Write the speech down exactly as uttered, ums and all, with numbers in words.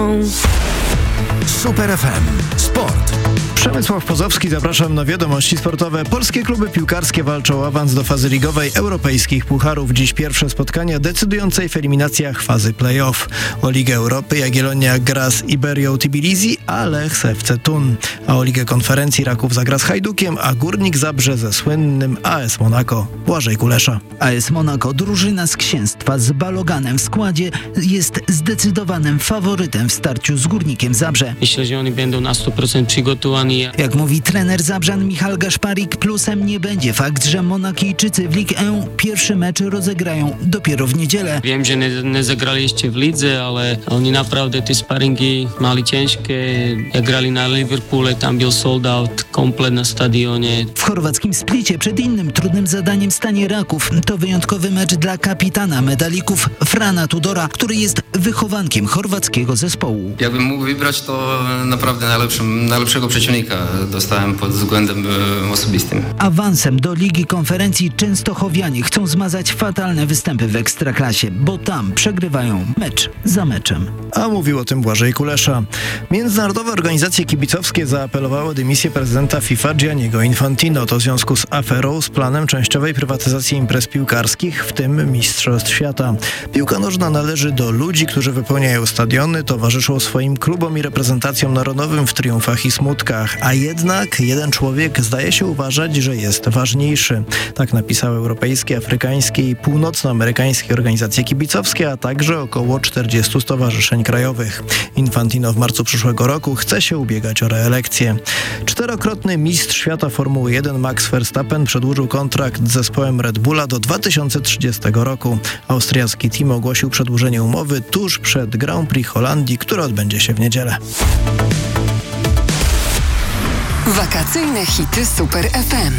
Super F M. Sport. Przemysław Pozowski, zapraszam na wiadomości sportowe. Polskie kluby piłkarskie walczą o awans do fazy ligowej europejskich pucharów. Dziś pierwsze spotkania decydujące w eliminacjach fazy play-off. O Ligę Europy Jagiellonia gra z Iberią Tbilisi, a Lech z F C Thun. A o Ligę Konferencji Raków zagra z Hajdukiem, a Górnik Zabrze ze słynnym A S Monaco. Błażej Kulesza. A S Monaco, drużyna z Księstwa z Baloganem w składzie, jest zdecydowanym faworytem w starciu z Górnikiem Zabrze. Myślę, że oni będą na sto procent przygotowani. Jak mówi trener Zabrzan Michal Gaszparik, plusem nie będzie fakt, że Monakijczycy w Ligue jeden pierwszy mecz rozegrają dopiero w niedzielę. Wiem, że nie, nie zagrali jeszcze w lidze, ale oni naprawdę te sparingi mali ciężkie. Jak grali na Liverpoole, tam był sold out, komplet na stadionie. W chorwackim Splicie przed innym trudnym zadaniem stanie Raków. To wyjątkowy mecz dla kapitana medalików Frana Tudora, który jest wychowankiem chorwackiego zespołu. Jakbym mógł wybrać, to naprawdę najlepszym, najlepszego przeciwnika dostałem pod względem e, osobistym. Awansem do Ligi Konferencji częstochowianie chcą zmazać fatalne występy w Ekstraklasie, bo tam przegrywają mecz za meczem. A mówił o tym Błażej Kulesza. Międzynarodowe organizacje kibicowskie zaapelowały o dymisję prezydenta FIFA Gianniego Infantino. To w związku z aferą z planem częściowej prywatyzacji imprez piłkarskich, w tym Mistrzostw Świata. Piłka nożna należy do ludzi, którzy wypełniają stadiony, towarzyszą swoim klubom i reprezentacjom narodowym w triumfach i smutkach. A jednak jeden człowiek zdaje się uważać, że jest ważniejszy. Tak napisały europejskie, afrykańskie i północnoamerykańskie organizacje kibicowskie, a także około czterdziestu stowarzyszeń krajowych. Infantino w marcu przyszłego roku chce się ubiegać o reelekcję. Czterokrotny mistrz świata Formuły jeden Max Verstappen przedłużył kontrakt z zespołem Red Bulla do dwa tysiące trzydziestego roku. Austriacki team ogłosił przedłużenie umowy tuż przed Grand Prix Holandii, które odbędzie się w niedzielę. Wakacyjne hity Super F M.